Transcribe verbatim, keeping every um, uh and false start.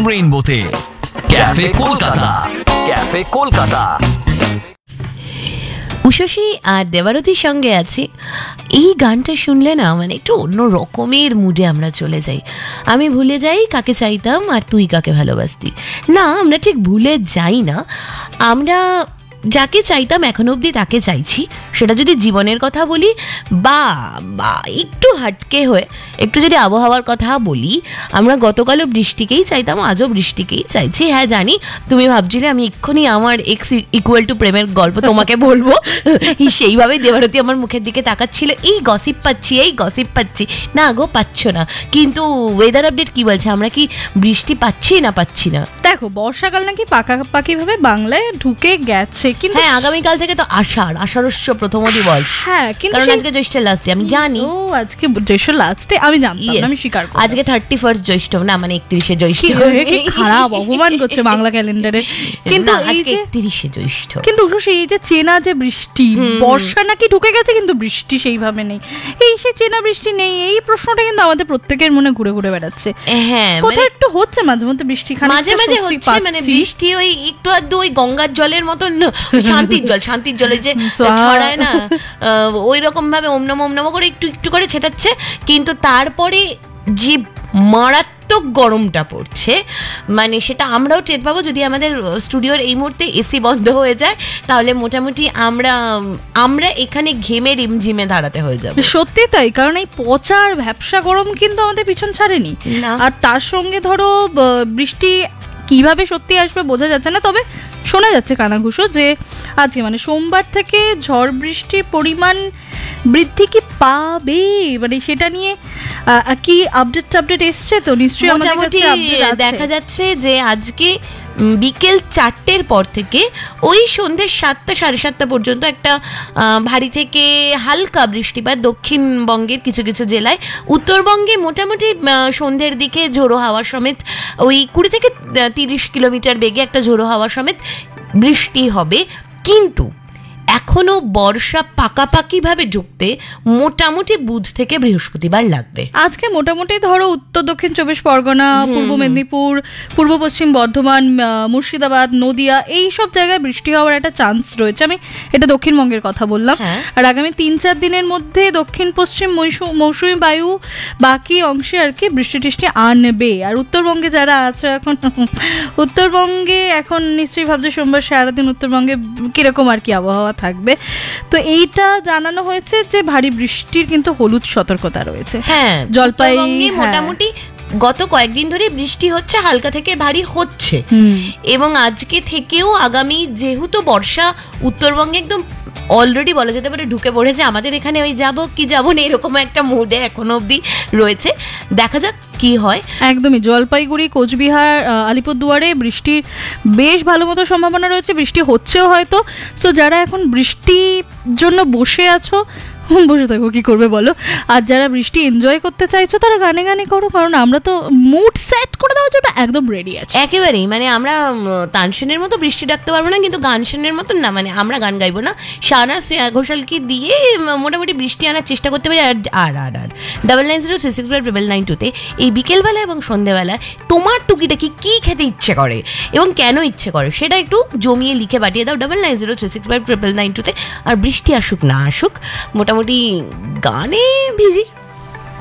রেইনবোতে cafe Kolkata, cafe Kolkata. Ushasi আর দেবারতীর সঙ্গে আছি। এই গানটা শুনলে না মানে একটু অন্য রকমের মুডে আমরা চলে যাই। আমি ভুলে যাই কাকে চাইতাম আর তুই কাকে ভালোবাসতি। না, আমরা ঠিক ভুলে যাই না, আমরা যাকে চাইতাম এখনো অবধি তাকে চাইছি। সেটা যদি জীবনের কথা বলি বা বা একটু হাটকে হয়ে একটু যদি আবহাওয়ার কথা বলি, আমরা গতকালও বৃষ্টিকেই চাইতাম, আজও বৃষ্টিকেই চাইছি। হ্যাঁ জানি তুমি ভাবছিলে আমি এক্ষুনি আমার এক্স ইকুয়াল টু প্রেমের গল্প তোমাকে বলবো, সেইভাবেই দেবারতী আমার মুখের দিকে তাকাচ্ছিল, এই গসিপ পাচ্ছি এই গসিপ পাচ্ছি। না গো, পাচ্ছ না। কিন্তু ওয়েদার আপডেট কি বলছে, আমরা কি বৃষ্টি পাচ্ছি না পাচ্ছি না? দেখো, বর্ষাকাল নাকি পাকাপাকি ভাবে বাংলায় ঢুকে গেছে, কিন্তু হ্যাঁ আগামীকাল থেকে তো আষাঢ়, আষাঢ়স্য প্রথম দিবস। হ্যাঁ, কিন্তু কারণ আজকে জ্যৈষ্ঠের লাস্টে, আমি জানি। ও আজকে জ্যৈষ্ঠের লাস্টে, আমি জানতাম না, আমি স্বীকার করি। আজকে থার্টি ফার্স্ট জ্যৈষ্ঠ, না মানে একত্রিশে জ্যৈষ্ঠ। কি খারাপ অপমান করছে বাংলা ক্যালেন্ডারে। কিন্তু আজকে একত্রিশে জ্যৈষ্ঠ। কিন্তু এই যে চেনা যে বৃষ্টি, বর্ষা নাকি ঢুকে গেছে কিন্তু বৃষ্টি সেইভাবে নেই, এই সে চেনা বৃষ্টি নেই, এই প্রশ্নটা কিন্তু আমাদের প্রত্যেকের মনে ঘুরে ঘুরে বেড়াচ্ছে। হ্যাঁ, কোথাও একটু হচ্ছে মাঝে মধ্যে বৃষ্টি, মাঝে মাঝে হচ্ছে, মানে বৃষ্টি ওই একটু আধটু ওই গঙ্গার জলের মতন, শান্তির জল, শান্তির জলে যে ছড়ায় না, ওই রকম ভাবে ওম নমঃ ওম নমঃ করে একটু একটু করে ছেটাচ্ছে। কিন্তু তারপরে যে মারাত্মক গরমটা পড়ছে, মানে সেটা আমরাও টের পাবো যদি আমাদের স্টুডিওর এই মুহূর্তে এসি বন্ধ হয়ে যায়, তাহলে মোটামুটি আমরা আমরা এখানে ঘেমে রিমঝিমে দাঁড়াতে হয়ে যাবে। সত্যি তাই, কারণ এই পচার ভ্যাপসা গরম কিন্তু আমাদের পিছন ছাড়েনি। আর তার সঙ্গে ধরো বৃষ্টি কিভাবে সত্যি আসবে বোঝা যাচ্ছে না, তবে শোনা যাচ্ছে কানাঘুষো যে আজকে মানে সোমবার থেকে ঝড় বৃষ্টির পরিমাণ বৃদ্ধি কি পাবে, মানে সেটা নিয়ে কি আপডেট আপডেট এসছে তো নিশ্চয়ই আমাদের কাছে আপডেট দেখা যাচ্ছে যে আজকে বিকেল চারটের পর থেকে ওই সন্ধ্যে সাতটা সাড়ে সাতটা পর্যন্ত একটা ভারী থেকে হালকা বৃষ্টিপাত দক্ষিণবঙ্গের কিছু কিছু জেলায়, উত্তরবঙ্গে মোটামুটি সন্ধ্যের দিকে ঝোড়ো হাওয়া সমেত ওই কুড়ি থেকে তিরিশ কিলোমিটার বেগে একটা ঝোড়ো হাওয়া সমেত বৃষ্টি হবে। কিন্তু এখনো বর্ষা পাকাপাকি ভাবে ঢুকতে মোটামুটি বুধ থেকে বৃহস্পতিবার লাগবে। আজকে মোটামুটি ধরো উত্তর দক্ষিণ চব্বিশ পরগনা, পূর্ব মেদিনীপুর, পূর্ব পশ্চিম বর্ধমান, মুর্শিদাবাদ, নদিয়া, এই সব জায়গায় বৃষ্টি হওয়ার একটা চান্স রয়েছে। আমি এটা দক্ষিণবঙ্গের কথা বললাম। আর আগামী তিন চার দিনের মধ্যে দক্ষিণ পশ্চিম মৌসুমী বায়ু বাকি অংশে আর কি বৃষ্টি টিষ্টি আনবে। আর উত্তরবঙ্গে যারা আছে এখন, উত্তরবঙ্গে এখন নিশ্চয়ই ভাবছে সোমবার সারাদিন উত্তরবঙ্গে কিরকম আর কি আবহাওয়া থাকবে। তো এইটা জানানো হয়েছে যে ভারী বৃষ্টির কিন্তু হলুদ সতর্কতা রয়েছে। হ্যাঁ, জলপাইগুড়ি মোটামুটি গত কয়েকদিন ধরে বৃষ্টি হচ্ছে, হালকা থেকে ভারী হচ্ছে। এবং আজকে থেকেও আগামী, যেহেতু বর্ষা উত্তরবঙ্গে একদম অলরেডি বলা যেতে পারে ঢুকে পড়েছে, আমাদের এখানে ওই যাবো কি যাবো না এরকম একটা মুডে এখনো অবধি রয়েছে। দেখা যাক কি হয়। একদমই জলপাইগুড়ি, কোচবিহার, আলিপুরদুয়ারে বৃষ্টির বেশ ভালো মতো সম্ভাবনা রয়েছে, বৃষ্টি হচ্ছেও হয়তো। সো যারা এখন বৃষ্টির জন্য বসে আছো, বসে থাকো, কি করবে বলো। আর যারা বৃষ্টি এনজয় করতে চাইছো তারা গানে গানে করো, কারণ আমরা তো মুড সেট করে দেওয়ার জন্য একদম রেডি আছি একেবারেই। মানে আমরা তানসেনের মতো বৃষ্টি ডাকতে পারবো না, কিন্তু গানসেনের মতন না, মানে আমরা গান গাইবো না, শানা শ্রেয়া ঘোষালকে দিয়ে মোটামুটি বৃষ্টি আনার চেষ্টা করতে পারি। আর আর আর আর double nine zero three six five triple nine টুতে এই বিকেলবেলা এবং সন্ধ্যেবেলায় তোমার টুকিটাকি কী খেতে ইচ্ছে করে এবং কেন ইচ্ছে করে সেটা একটু জমিয়ে লিখে পাঠিয়ে দাও double nine zero three six five triple nine টুতে। আর বৃষ্টি আসুক না আসুক, মোটামুটি গানে ভিজি।